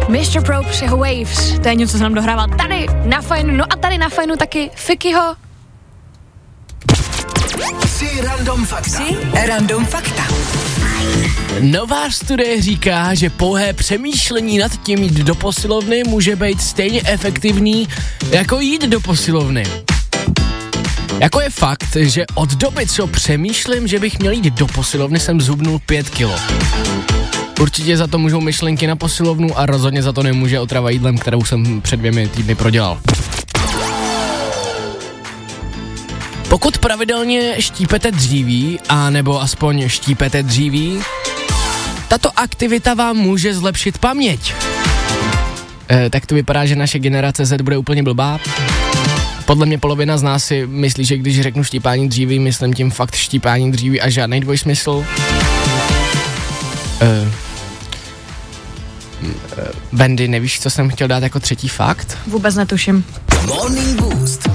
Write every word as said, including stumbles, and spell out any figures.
mister Probst, jeho Waves, to je něco, co nám dohrával tady na Fajnu, no a tady na Fajnu taky Fikyho. Tři random fakta. Tři random fakta. Nová studie říká, že pouhé přemýšlení nad tím jít do posilovny může být stejně efektivní jako jít do posilovny. Jako je fakt, že od doby, co přemýšlím, že bych měl jít do posilovny, jsem zhubnul pět kilo. Určitě za to můžou myšlenky na posilovnu a rozhodně za to nemůže otrava jídlem, kterou jsem před dvěmi týdny prodělal. Pokud pravidelně štípete dříví, a nebo aspoň štípete dříví, tato aktivita vám může zlepšit paměť. E, tak to vypadá, že naše generace Z bude úplně blbá. Podle mě polovina z nás si myslí, že když řeknu štípání dříví, myslím tím fakt štípání dříví a žádnej dvojsmysl. E, Bendy, nevíš, co jsem chtěl dát jako třetí fakt? Vůbec netuším. Morning Boost